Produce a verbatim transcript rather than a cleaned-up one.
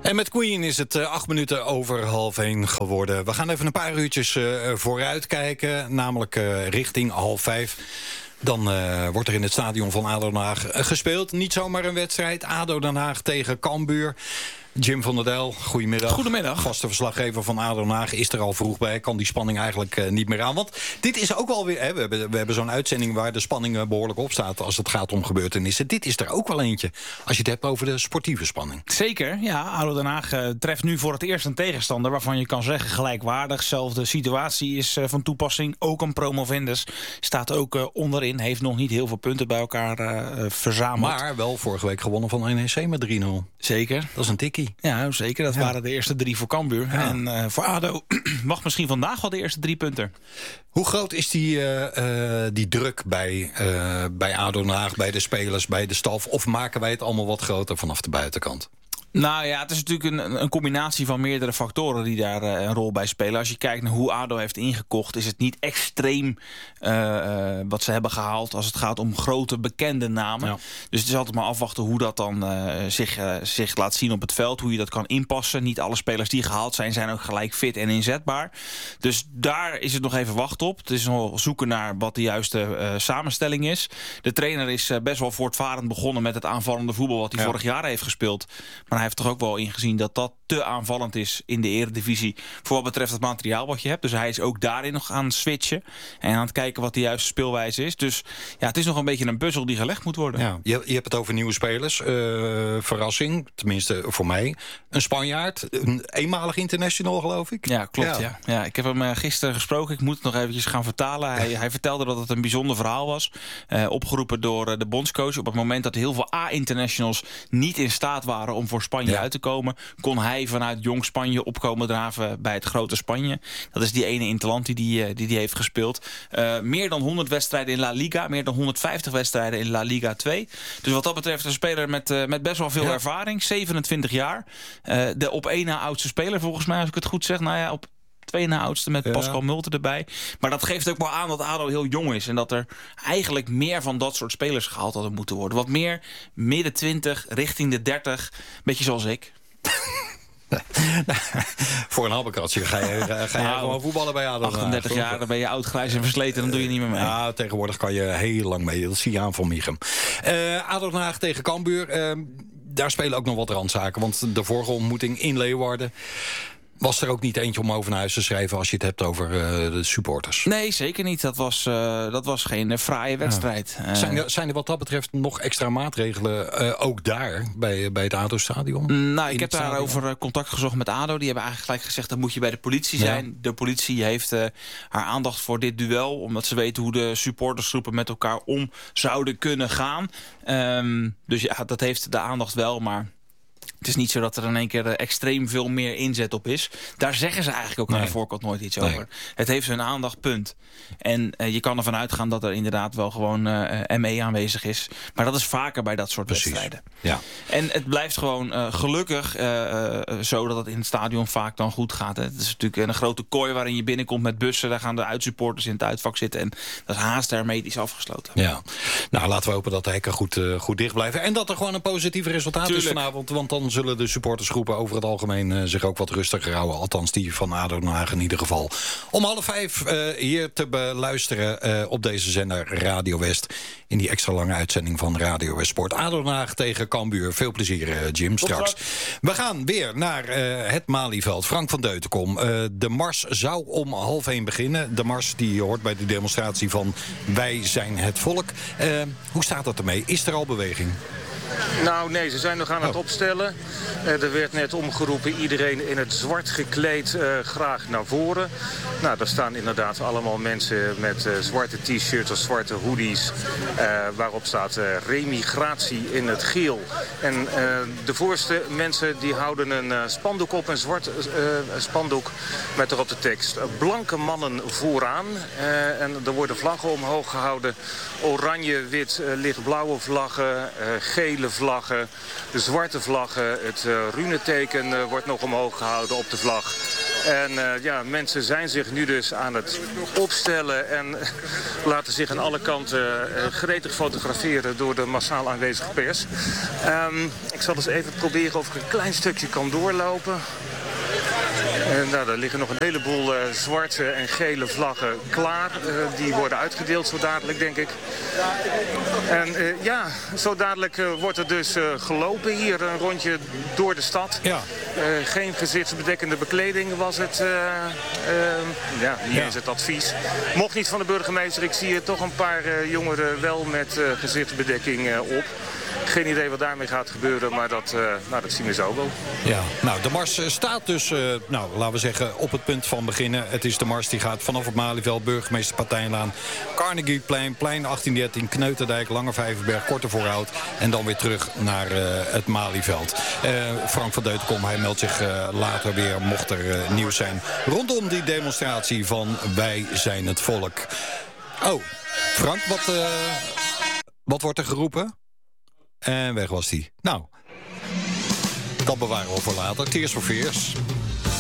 En met Queen is het uh, acht minuten over half één geworden. We gaan even een paar uurtjes uh, vooruit kijken, namelijk uh, richting half vijf. Dan uh, wordt er in het stadion van ADO Den Haag gespeeld. Niet zomaar een wedstrijd. ADO Den Haag tegen Cambuur. Jim van der Del, goedemiddag. Goedemiddag. Vaste verslaggever van ADO Den Haag is er al vroeg bij. Kan die spanning eigenlijk uh, niet meer aan. Want dit is ook wel weer... Hè, we hebben, we hebben zo'n uitzending waar de spanning uh, behoorlijk op staat als het gaat om gebeurtenissen. Dit is er ook wel eentje. Als je het hebt over de sportieve spanning. Zeker, ja. ADO Den Haag uh, treft nu voor het eerst een tegenstander waarvan je kan zeggen gelijkwaardig. Zelfde situatie is uh, van toepassing. Ook een promovendus. Staat ook uh, onderin. Heeft nog niet heel veel punten bij elkaar uh, verzameld. Maar wel vorige week gewonnen van N E C met drie nul. Zeker. Dat is een tikkie. Ja, zeker. Dat ja. waren de eerste drie voor Cambuur. Ja. En uh, voor ADO mag misschien vandaag wel de eerste drie punten. Hoe groot is die, uh, uh, die druk bij, uh, bij ADO Den Haag, bij de spelers, bij de staf? Of maken wij het allemaal wat groter vanaf de buitenkant? Nou ja, het is natuurlijk een, een combinatie van meerdere factoren die daar uh, een rol bij spelen. Als je kijkt naar hoe ADO heeft ingekocht, is het niet extreem uh, uh, wat ze hebben gehaald als het gaat om grote bekende namen. Ja. Dus het is altijd maar afwachten hoe dat dan uh, zich, uh, zich laat zien op het veld, hoe je dat kan inpassen. Niet alle spelers die gehaald zijn, zijn ook gelijk fit en inzetbaar. Dus daar is het nog even wachten op. Het is nog zoeken naar wat de juiste uh, samenstelling is. De trainer is uh, best wel voortvarend begonnen met het aanvallende voetbal wat hij ja. vorig jaar heeft gespeeld. Maar hij heeft toch ook wel ingezien dat dat te aanvallend is in de eredivisie voor wat betreft het materiaal wat je hebt. Dus hij is ook daarin nog aan het switchen en aan het kijken wat de juiste speelwijze is. Dus ja, het is nog een beetje een puzzel die gelegd moet worden. Ja, je, je hebt het over nieuwe spelers. Uh, verrassing, tenminste voor mij. Een Spanjaard, een eenmalig international geloof ik. Ja, klopt. Ja. Ja. Ja, ik heb hem uh, gisteren gesproken. Ik moet het nog eventjes gaan vertalen. Hij, hij vertelde dat het een bijzonder verhaal was. Uh, opgeroepen door uh, de bondscoach. Op het moment dat heel veel A-internationals niet in staat waren om voor Spanje ja. uit te komen, kon hij vanuit jong Spanje opkomen draven bij het grote Spanje. Dat is die ene interland die die, die, die heeft gespeeld. Uh, meer dan honderd wedstrijden in La Liga. Meer dan honderdvijftig wedstrijden in La Liga twee. Dus wat dat betreft een speler met, uh, met best wel veel ja. ervaring. zevenentwintig jaar. Uh, de op één na oudste speler volgens mij, als ik het goed zeg. Nou ja, op twee na oudste met ja. Pascal Multer erbij. Maar dat geeft ook wel aan dat ADO heel jong is. En dat er eigenlijk meer van dat soort spelers gehaald hadden moeten worden. Wat meer midden twintig, richting de dertig. Beetje zoals ik. Voor een habbekrats ga je, ga je nou, gewoon voetballen bij ADO. achtendertig jaar, dan ben je oud, grijs en versleten. Dan doe je niet meer mee. Ja, tegenwoordig kan je heel lang mee. Dat zie je aan van Michem. Uh, ADO Den Haag tegen Cambuur. Uh, daar spelen ook nog wat randzaken. Want de vorige ontmoeting in Leeuwarden was er ook niet eentje om over naar huis te schrijven als je het hebt over uh, de supporters? Nee, zeker niet. Dat was, uh, dat was geen uh, fraaie wedstrijd. Ja. Uh, zijn, er, zijn er wat dat betreft nog extra maatregelen uh, ook daar bij, bij het ADO-stadion? Nou, ik heb daarover uh, contact gezocht met ADO. Die hebben eigenlijk gelijk gezegd dat moet je bij de politie zijn. Ja. De politie heeft uh, haar aandacht voor dit duel, omdat ze weten hoe de supportersgroepen met elkaar om zouden kunnen gaan. Um, dus ja, dat heeft de aandacht wel, maar het is niet zo dat er in één keer extreem veel meer inzet op is. Daar zeggen ze eigenlijk ook nee. aan de voorkant nooit iets nee. over. Het heeft hun aandacht, punt. En uh, je kan ervan uitgaan dat er inderdaad wel gewoon uh, M E aanwezig is. Maar dat is vaker bij dat soort Precies. wedstrijden. Ja. En het blijft gewoon uh, gelukkig uh, uh, zo dat het in het stadion vaak dan goed gaat. Hè. Het is natuurlijk een grote kooi waarin je binnenkomt met bussen. Daar gaan de uitsupporters in het uitvak zitten. En dat is haast hermetisch afgesloten. Ja. Nou, laten we hopen dat de hekken goed, uh, goed dicht blijven. En dat er gewoon een positief resultaat Tuurlijk. is vanavond. Want dan zullen de supportersgroepen over het algemeen uh, zich ook wat rustiger houden. Althans, die van ADO Den Haag in ieder geval. Om half vijf uh, hier te beluisteren uh, op deze zender Radio West. In die extra lange uitzending van Radio West Sport. ADO Den Haag tegen Cambuur. Veel plezier, uh, Jim, straks. We gaan weer naar uh, het Malieveld. Frank van Deutenkom. Uh, de mars zou om half één beginnen. De mars die hoort bij de demonstratie van Wij zijn het volk. Uh, hoe staat dat ermee? Is er al beweging? Nou nee, ze zijn nog aan het opstellen. Uh, er werd net omgeroepen iedereen in het zwart gekleed uh, graag naar voren. Nou, daar staan inderdaad allemaal mensen met uh, zwarte t-shirts of zwarte hoodies. Uh, waarop staat uh, remigratie in het geel. En uh, de voorste mensen die houden een uh, spandoek op, een zwart uh, spandoek met erop de tekst. Blanke mannen vooraan. Uh, en er worden vlaggen omhoog gehouden. Oranje, wit, uh, lichtblauwe vlaggen, uh, gele vlaggen, de zwarte vlaggen. Het uh, runeteken uh, wordt nog omhoog gehouden op de vlag. En uh, ja, mensen zijn zich nu dus aan het opstellen en laten zich aan alle kanten uh, gretig fotograferen door de massaal aanwezige pers. Um, ik zal eens even proberen of ik een klein stukje kan doorlopen. En nou, er liggen nog een heleboel uh, zwarte en gele vlaggen klaar. Uh, die worden uitgedeeld zo dadelijk, denk ik. En uh, ja, zo dadelijk uh, wordt er dus uh, gelopen hier een rondje door de stad. Ja. Uh, geen gezichtsbedekkende bekleding was het. Uh, uh, ja, hier ja. is het advies. Mocht niet van de burgemeester, ik zie er toch een paar uh, jongeren wel met uh, gezichtsbedekking uh, op. Geen idee wat daarmee gaat gebeuren, maar dat, uh, nou, dat zien we zo wel. Ja, nou, de mars staat dus, uh, nou, laten we zeggen, op het punt van beginnen. Het is de mars die gaat vanaf het Malieveld, Burgemeester Patijnlaan, Carnegieplein, Plein achttien dertien, Kneuterdijk, Lange Vijverberg, Korte Voorhout en dan weer terug naar uh, het Malieveld. Uh, Frank van Deutenkom, hij meldt zich uh, later weer, mocht er uh, nieuws zijn, rondom die demonstratie van Wij zijn het volk. Oh, Frank, wat, uh, wat wordt er geroepen? En weg was hij. Nou, dat bewaren we voor later. Tears for Fears.